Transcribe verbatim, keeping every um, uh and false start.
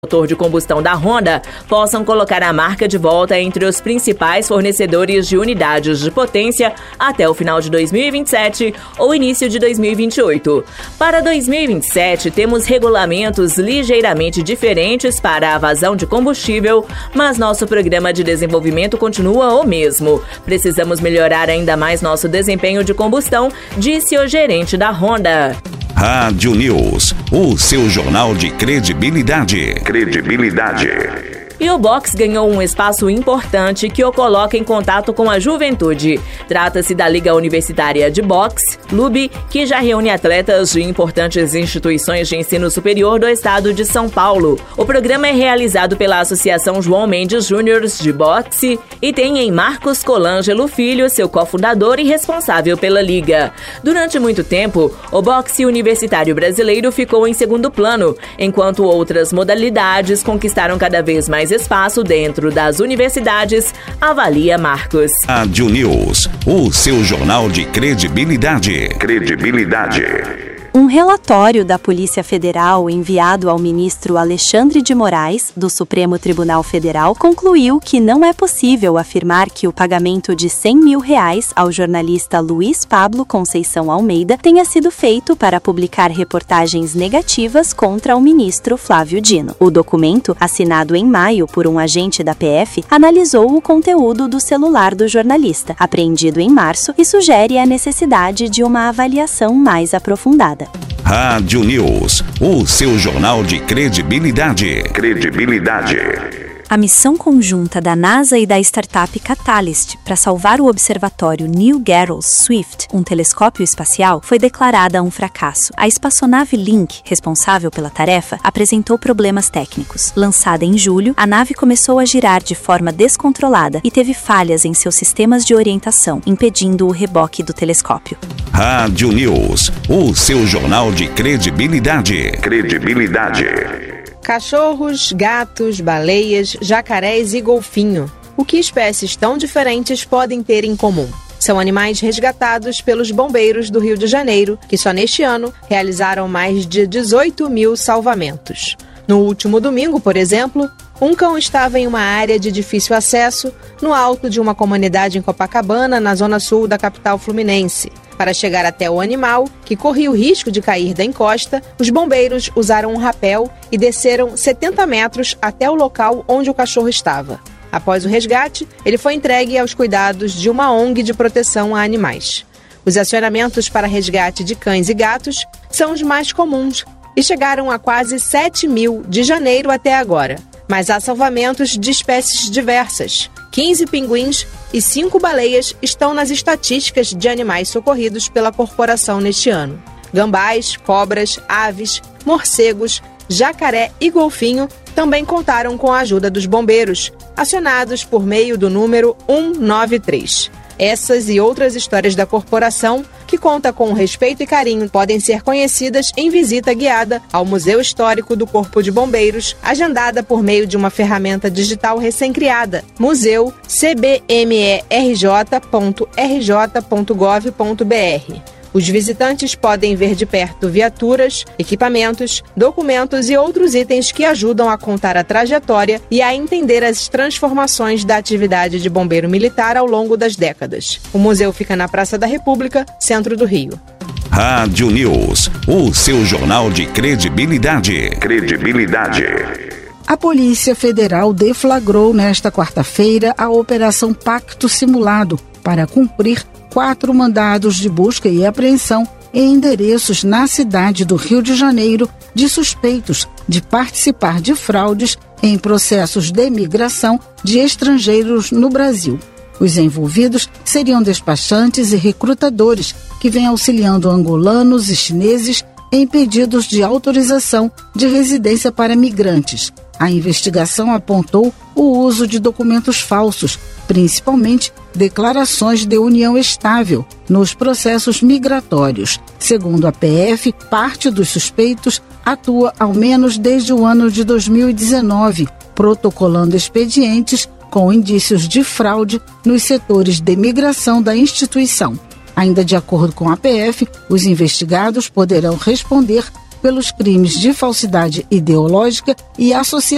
motor de combustão da Honda possam colocar a marca de volta entre os principais fornecedores de unidades de potência até o final de dois mil e vinte e sete ou início de dois mil e vinte e oito. Para dois mil e vinte e sete, temos regulamentos ligeiramente diferentes para a vazão de combustível, mas nosso programa de desenvolvimento continua o mesmo. Precisamos melhorar ainda mais nosso desempenho de combustão, disse o gerente da Honda. Rádio News, o seu jornal de credibilidade. Credibilidade. E o boxe ganhou um espaço importante que o coloca em contato com a juventude. Trata-se da Liga Universitária de Boxe, L U B, que já reúne atletas de importantes instituições de ensino superior do estado de São Paulo. O programa é realizado pela Associação João Mendes Júnior de Boxe e tem em Marcos Colangelo Filho, seu cofundador e responsável pela liga. Durante muito tempo, o boxe universitário brasileiro ficou em segundo plano, enquanto outras modalidades conquistaram cada vez mais espaço dentro das universidades, avalia Marcos. Rádio News, o seu jornal de credibilidade. Credibilidade. Um relatório da Polícia Federal enviado ao ministro Alexandre de Moraes, do Supremo Tribunal Federal, concluiu que não é possível afirmar que o pagamento de cem mil reais ao jornalista Luiz Pablo Conceição Almeida tenha sido feito para publicar reportagens negativas contra o ministro Flávio Dino. O documento, assinado em maio por um agente da P F, analisou o conteúdo do celular do jornalista, apreendido em março, e sugere a necessidade de uma avaliação mais aprofundada. Rádio News, o seu jornal de credibilidade. Credibilidade. A missão conjunta da NASA e da startup Catalyst para salvar o observatório Neil Gehrels Swift, um telescópio espacial, foi declarada um fracasso. A espaçonave Link, responsável pela tarefa, apresentou problemas técnicos. Lançada em julho, a nave começou a girar de forma descontrolada e teve falhas em seus sistemas de orientação, impedindo o reboque do telescópio. Rádio News, o seu jornal de credibilidade. Credibilidade. Cachorros, gatos, baleias, jacarés e golfinho. O que espécies tão diferentes podem ter em comum? São animais resgatados pelos bombeiros do Rio de Janeiro, que só neste ano realizaram mais de dezoito mil salvamentos. No último domingo, por exemplo, um cão estava em uma área de difícil acesso, no alto de uma comunidade em Copacabana, na zona sul da capital fluminense. Para chegar até o animal, que corria o risco de cair da encosta, os bombeiros usaram um rapel e desceram setenta metros até o local onde o cachorro estava. Após o resgate, ele foi entregue aos cuidados de uma O N G de proteção a animais. Os acionamentos para resgate de cães e gatos são os mais comuns e chegaram a quase sete mil de janeiro até agora. Mas há salvamentos de espécies diversas. quinze pinguins e cinco baleias estão nas estatísticas de animais socorridos pela corporação neste ano. Gambás, cobras, aves, morcegos, jacaré e golfinho também contaram com a ajuda dos bombeiros, acionados por meio do número cento e noventa e três. Essas e outras histórias da corporação, que conta com respeito e carinho, podem ser conhecidas em visita guiada ao Museu Histórico do Corpo de Bombeiros, agendada por meio de uma ferramenta digital recém-criada, museu c b m e r j ponto r j ponto gov ponto b r. Os visitantes podem ver de perto viaturas, equipamentos, documentos e outros itens que ajudam a contar a trajetória e a entender as transformações da atividade de bombeiro militar ao longo das décadas. O museu fica na Praça da República, centro do Rio. Rádio News, o seu jornal de credibilidade. Credibilidade. A Polícia Federal deflagrou nesta quarta-feira a Operação Pacto Simulado para cumprir quatro mandados de busca e apreensão em endereços na cidade do Rio de Janeiro de suspeitos de participar de fraudes em processos de imigração de estrangeiros no Brasil. Os envolvidos seriam despachantes e recrutadores que vêm auxiliando angolanos e chineses em pedidos de autorização de residência para migrantes. A investigação apontou o uso de documentos falsos, principalmente declarações de união estável, nos processos migratórios. Segundo a P F, parte dos suspeitos atua ao menos desde o ano de dois mil e dezenove, protocolando expedientes com indícios de fraude nos setores de migração da instituição. Ainda de acordo com a P F, os investigados poderão responder pelos crimes de falsidade ideológica e associação